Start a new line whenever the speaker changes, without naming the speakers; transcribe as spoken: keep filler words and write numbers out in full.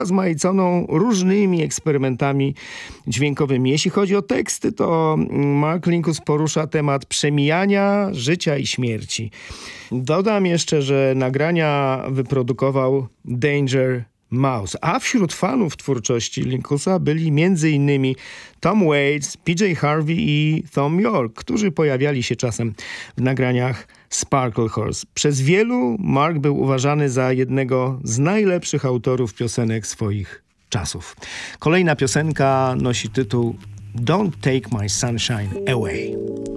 rozmaiconą różnymi eksperymentami dźwiękowymi. Jeśli chodzi o teksty, to Mark Linkous porusza temat przemijania życia i śmierci. Dodam jeszcze, że nagrania wyprodukował Danger Mouse, a wśród fanów twórczości Linkousa byli między innymi Tom Waits, P J Harvey i Thom Yorke, którzy pojawiali się czasem w nagraniach Sparkle Horse. Przez wielu Mark był uważany za jednego z najlepszych autorów piosenek swoich czasów. Kolejna piosenka nosi tytuł Don't Take My Sunshine Away.